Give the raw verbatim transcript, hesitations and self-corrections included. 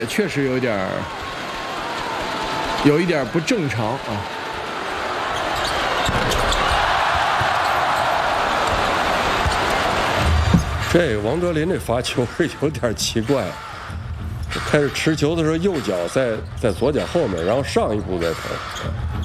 确实有点儿，有一点不正常啊。 这王哲林这罚球是有点奇怪，开始持球的时候右脚在在左脚后面，然后上一步再投。